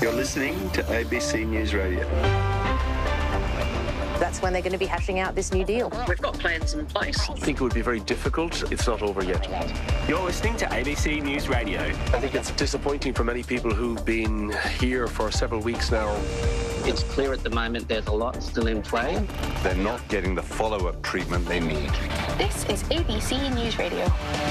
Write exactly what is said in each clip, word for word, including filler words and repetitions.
You're listening to A B C News Radio. That's when they're going to be hashing out this new deal. We've got plans in place. I think it would be very difficult. It's not over yet. You're listening to A B C News Radio. I think it's disappointing for many people who've been here for several weeks now. It's clear at the moment there's a lot still in play. They're not getting the follow-up treatment they need. This is A B C News Radio.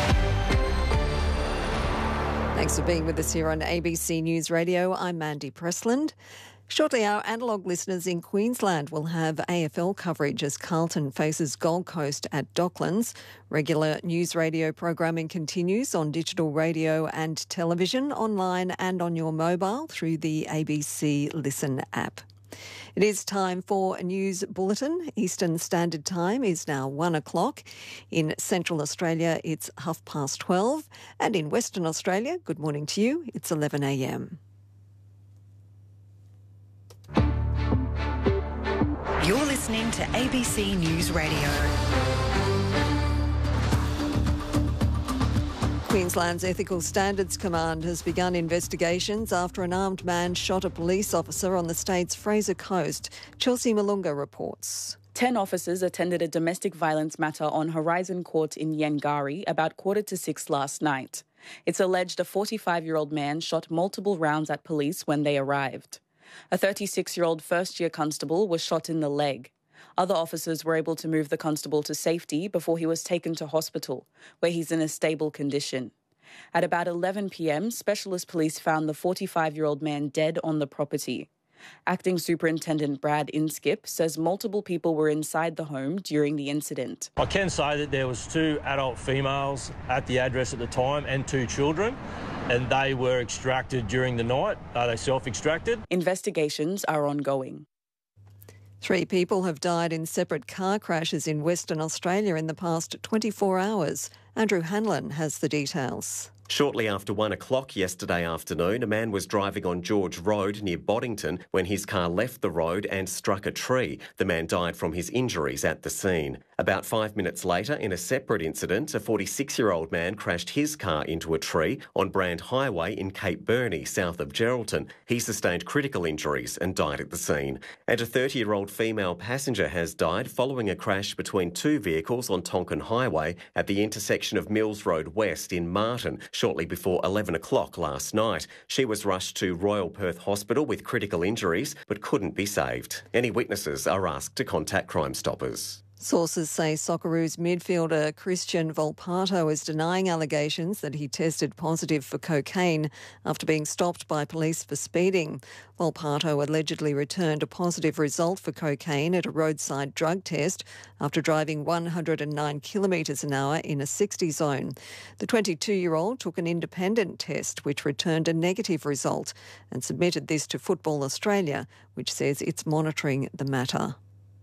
Thanks for being with us here on A B C News Radio. I'm Mandy Pressland. Shortly, our analogue listeners in Queensland will have A F L coverage as Carlton faces Gold Coast at Docklands. Regular news radio programming continues on digital radio and television, online and on your mobile through the A B C Listen app. It is time for a news bulletin. Eastern Standard Time is now one o'clock. In Central Australia, it's half past twelve. And in Western Australia, good morning to you, it's eleven a m. You're listening to A B C News Radio. Queensland's Ethical Standards Command has begun investigations after an armed man shot a police officer on the state's Fraser Coast. Chelsea Malunga reports. Ten officers attended a domestic violence matter on Horizon Court in Yangari about quarter to six last night. It's alleged a forty-five-year-old man shot multiple rounds at police when they arrived. A thirty-six-year-old first-year constable was shot in the leg. Other officers were able to move the constable to safety before he was taken to hospital, where he's in a stable condition. At about eleven p m, Specialist Police found the forty-five-year-old man dead on the property. Acting Superintendent Brad Inskip says multiple people were inside the home during the incident. I can say that there was two adult females at the address at the time and two children, and they were extracted during the night. Uh, they self-extracted. Investigations are ongoing. Three people have died in separate car crashes in Western Australia in the past twenty-four hours. Andrew Hanlon has the details. Shortly after one o'clock yesterday afternoon, a man was driving on George Road near Boddington when his car left the road and struck a tree. The man died from his injuries at the scene. About five minutes later, in a separate incident, a forty-six-year-old man crashed his car into a tree on Brand Highway in Cape Burney, south of Geraldton. He sustained critical injuries and died at the scene. And a thirty-year-old female passenger has died following a crash between two vehicles on Tonkin Highway at the intersection of Mills Road West in Martin, shortly before eleven o'clock last night. She was rushed to Royal Perth Hospital with critical injuries but couldn't be saved. Any witnesses are asked to contact Crime Stoppers. Sources say Socceroos midfielder Christian Volpato is denying allegations that he tested positive for cocaine after being stopped by police for speeding. Volpato allegedly returned a positive result for cocaine at a roadside drug test after driving one hundred nine kilometres an hour in a sixty zone. The twenty-two-year-old took an independent test which returned a negative result and submitted this to Football Australia, which says it's monitoring the matter.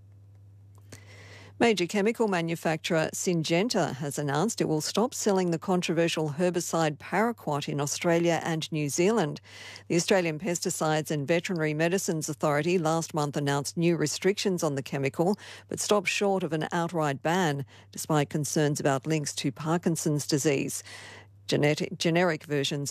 Major chemical manufacturer Syngenta has announced it will stop selling the controversial herbicide paraquat in Australia and New Zealand. The Australian Pesticides and Veterinary Medicines Authority last month announced new restrictions on the chemical, but stopped short of an outright ban, despite concerns about links to Parkinson's disease. Genetic, generic versions